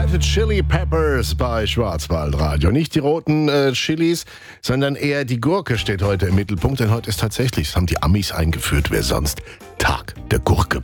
Red Chili Peppers bei Schwarzwaldradio. Nicht die roten Chilis, sondern eher die Gurke steht heute im Mittelpunkt. Denn heute ist tatsächlich, das haben die Amis eingeführt, wer sonst, Tag der Gurke.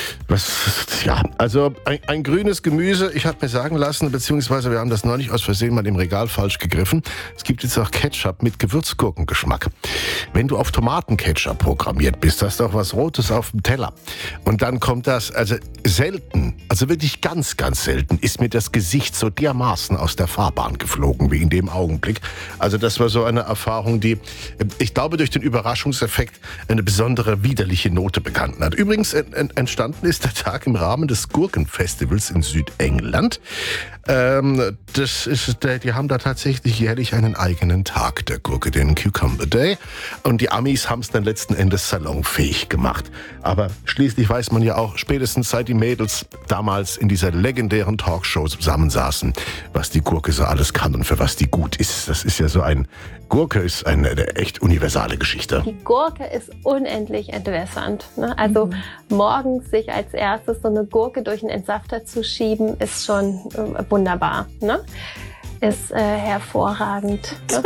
Also ein grünes Gemüse, ich habe mir sagen lassen, beziehungsweise wir haben das neulich aus Versehen mal im Regal falsch gegriffen. Es gibt jetzt auch Ketchup mit Gewürzgurkengeschmack. Wenn du auf Tomatenketchup programmiert bist, hast du auch was Rotes auf dem Teller. Und dann kommt das, also selten, also wirklich ganz, ganz selten, ist mir das Gesicht so dermaßen aus der Fahrbahn geflogen wie in dem Augenblick. Also das war so eine Erfahrung, die, ich glaube, durch den Überraschungseffekt eine besondere widerliche Note bekannt hat. Übrigens entstanden ist der Tag im Rahmen des Gurkenfestivals in Südengland. Die haben da tatsächlich jährlich einen eigenen Tag der Gurke, den Cucumber Day. Und die Amis haben es dann letzten Endes salonfähig gemacht. Aber schließlich weiß man ja auch, spätestens seit die Mädels damals in dieser legendären Talkshow zusammensaßen, was die Gurke so alles kann und für was die gut ist. Das ist ja so Gurke ist eine echt universale Geschichte. Die Gurke ist unendlich entwässernd. Ne? Also morgens sich als erstes so eine Gurke durch einen Entsafter zu schieben, ist schon wunderbar. Ne? Ist hervorragend. Ne?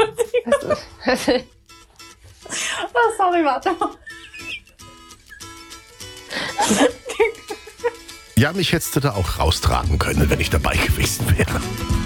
Oh, sorry, warte mal. Ja, mich hättest du da auch raustragen können, wenn ich dabei gewesen wäre.